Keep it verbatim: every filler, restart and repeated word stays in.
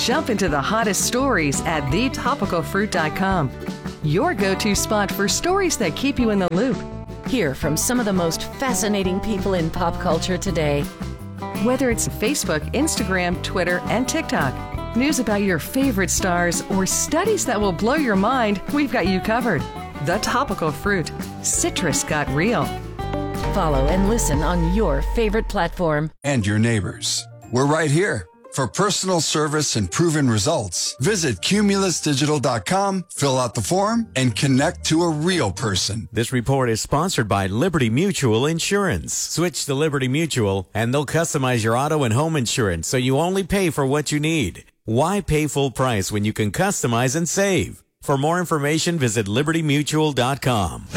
Jump into the hottest stories at the topical fruit dot com. Your go-to spot for stories that keep you in the loop. Hear from some of the most fascinating people in pop culture today. Whether it's Facebook, Instagram, Twitter, and TikTok, news about your favorite stars, or studies that will blow your mind, we've got you covered. The Topical Fruit. Citrus got real. Follow and listen on your favorite platform. And your neighbors. We're right here. For personal service and proven results, visit Cumulus Digital dot com, fill out the form, and connect to a real person. This report is sponsored by Liberty Mutual Insurance. Switch to Liberty Mutual, and they'll customize your auto and home insurance so you only pay for what you need. Why pay full price when you can customize and save? For more information, visit Liberty Mutual dot com.